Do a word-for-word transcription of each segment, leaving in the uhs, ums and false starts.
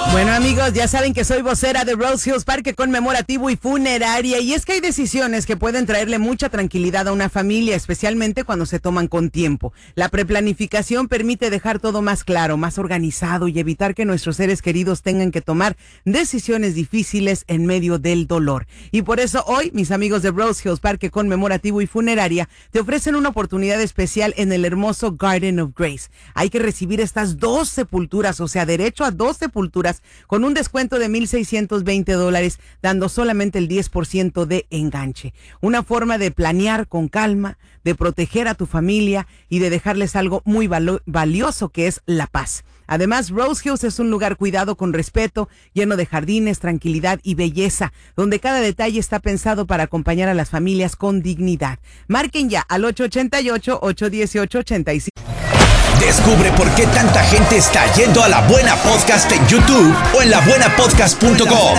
Bueno, amigos, ya saben que soy vocera de Rose Hills Parque Conmemorativo y Funeraria, y es que hay decisiones que pueden traerle mucha tranquilidad a una familia, especialmente cuando se toman con tiempo. La preplanificación permite dejar todo más claro, más organizado y evitar que nuestros seres queridos tengan que tomar decisiones difíciles en medio del dolor. Y por eso hoy, mis amigos de Rose Hills Parque Conmemorativo y Funeraria te ofrecen una oportunidad especial en el hermoso Garden of Grace. Hay que recibir estas dos sepulturas, o sea, derecho a dos sepulturas con un descuento de mil seiscientos veinte dólares, dando solamente el diez por ciento de enganche. Una forma de planear con calma, de proteger a tu familia y de dejarles algo muy valo- valioso que es la paz. Además, Rose Hills es un lugar cuidado con respeto, lleno de jardines, tranquilidad y belleza, donde cada detalle está pensado para acompañar a las familias con dignidad. Marquen ya al ocho ocho ocho, ocho uno ocho, ocho cinco. Descubre por qué tanta gente está yendo a La Buena Podcast en YouTube o en la buena podcast punto com.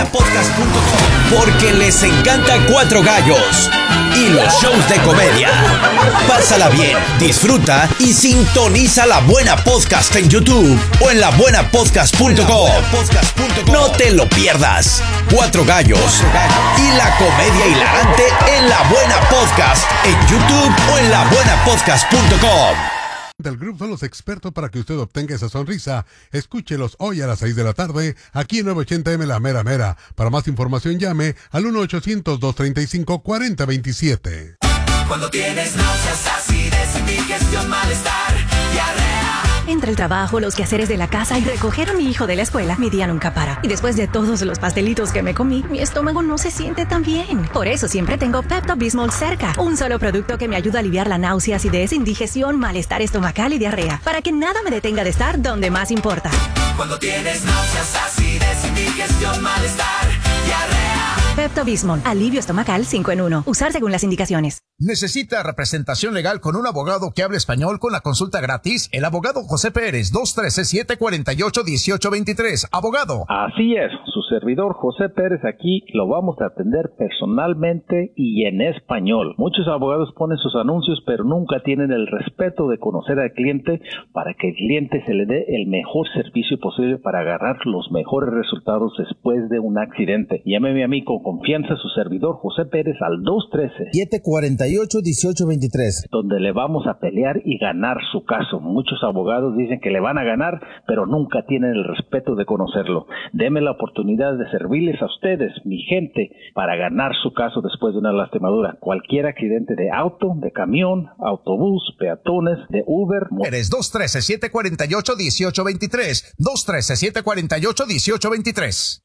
Porque les encanta Cuatro Gallos y los shows de comedia. Pásala bien, disfruta y sintoniza La Buena Podcast en YouTube o en la buena podcast punto com. No te lo pierdas. Cuatro Gallos y la comedia hilarante en La Buena Podcast en YouTube o en la buena podcast punto com. Del grupo son los expertos para que usted obtenga esa sonrisa. Escúchelos hoy a las seis de la tarde, aquí en nueve ochenta eme La Mera Mera. Para más información llame al uno ochocientos, dos treinta y cinco, cuarenta veintisiete. Cuando tienes náuseas, acidez, indigestión, malestar, diarrea. Entre el trabajo, los quehaceres de la casa y recoger a mi hijo de la escuela, mi día nunca para. Y después de todos los pastelitos que me comí, mi estómago no se siente tan bien. Por eso siempre tengo Pepto-Bismol cerca. Un solo producto que me ayuda a aliviar la náusea, acidez, indigestión, malestar estomacal y diarrea. Para que nada me detenga de estar donde más importa. Cuando tienes náuseas, acidez, indigestión, malestar, diarrea. Pepto-Bismol, alivio estomacal cinco en uno. Usar según las indicaciones. ¿Necesita representación legal con un abogado que hable español con la consulta gratis? El abogado José Pérez, dos uno tres, siete cuatro ocho, uno ocho dos tres. Abogado. Así es, su servidor José Pérez aquí lo vamos a atender personalmente y en español. Muchos abogados ponen sus anuncios, pero nunca tienen el respeto de conocer al cliente para que el cliente se le dé el mejor servicio posible para agarrar los mejores resultados después de un accidente. Llámeme a mí con confianza, su servidor José Pérez al dos uno tres, siete cuatro ocho, uno ocho dos tres, donde le vamos a pelear y ganar su caso. Muchos abogados dicen que le van a ganar, pero nunca tienen el respeto de conocerlo. Deme la oportunidad de servirles a ustedes, mi gente, para ganar su caso después de una lastimadura. Cualquier accidente de auto, de camión, autobús, peatones, de Uber. Eres dos uno tres, siete cuatro ocho, uno ocho dos tres, dos uno tres, siete cuatro ocho, uno ocho dos tres.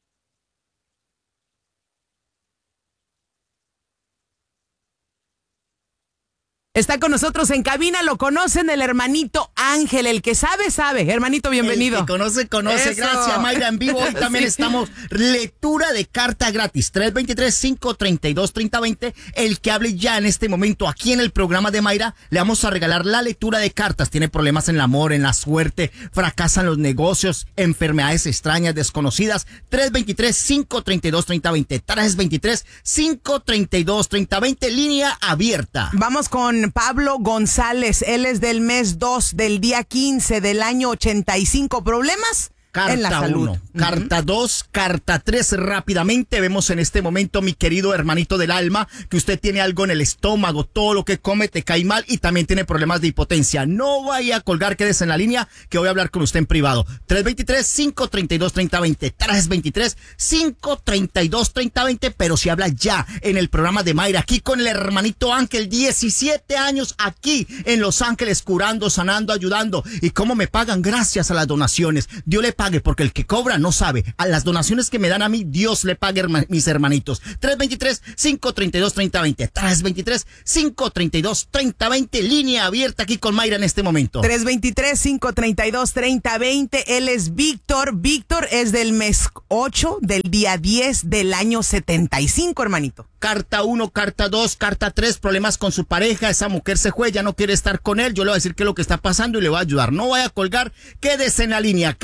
Está con nosotros en cabina, lo conocen, el hermanito Ángel, el que sabe, sabe. Hermanito, bienvenido. El que conoce, conoce. Eso. Gracias, Mayra, en vivo. Hoy también sí. Estamos, lectura de carta gratis, tres dos tres, cinco tres dos, tres cero dos cero. El que hable ya en este momento aquí en el programa de Mayra, le vamos a regalar la lectura de cartas. Tiene problemas en el amor, en la suerte, fracasan los negocios, enfermedades extrañas, desconocidas. tres dos tres, cinco tres dos, tres cero dos cero. tres dos tres, cinco tres dos, tres cero dos cero. Línea abierta. Vamos con Pablo González, él es del mes dos, del día quince del año ochenta y cinco. ¿Problemas? En la Carta salud. uno, carta dos, carta tres. Rápidamente vemos en este momento, mi querido hermanito del alma, que usted tiene algo en el estómago, todo lo que come te cae mal y también tiene problemas de hipotencia. No vaya a colgar, quédese en la línea que voy a hablar con usted en privado. tres dos tres, cinco tres dos, tres cero dos cero, tres dos tres, cinco tres dos, tres cero dos cero, pero si habla ya en el programa de Mayra, aquí con el hermanito Ángel, diecisiete años aquí en Los Ángeles, curando, sanando, ayudando. ¿Y cómo me pagan? Gracias a las donaciones. Dios le pague, porque el que cobra no sabe. A las donaciones que me dan a mí, Dios le pague, herma, mis hermanitos. tres dos tres, cinco tres dos, tres cero dos cero. tres dos tres, cinco tres dos, tres cero dos cero. Línea abierta aquí con Mayra en este momento. tres dos tres, cinco tres dos, tres cero dos cero. Él es Víctor. Víctor es del mes ocho, del día diez del año setenta y cinco, hermanito. Carta uno, carta dos, carta tres, problemas con su pareja, esa mujer se fue, ya no quiere estar con él, yo le voy a decir qué es lo que está pasando y le voy a ayudar. No vaya a colgar, quédese en la línea. Carta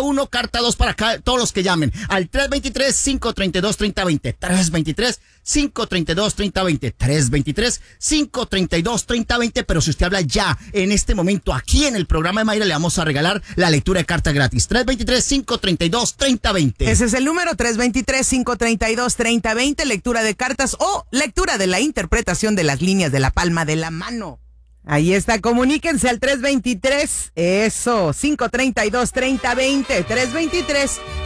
uno, carta dos para acá, todos los que llamen al tres veintitrés, cinco treinta y dos, treinta veinte, tres veintitrés, cinco treinta y dos, treinta veinte, tres veintitrés, cinco treinta y dos, treinta veinte, pero si usted habla ya en este momento aquí en el programa de Mayra, le vamos a regalar la lectura de carta gratis. tres veintitrés, cinco treinta y dos, treinta veinte. Ese es el número, tres veintitrés, cinco treinta y dos, treinta veinte, lectura de cartas o lectura de la interpretación de las líneas de la palma de la mano. Ahí está, comuníquense al tres veintitrés, eso, cinco treinta y dos, treinta veinte, tres veintitrés,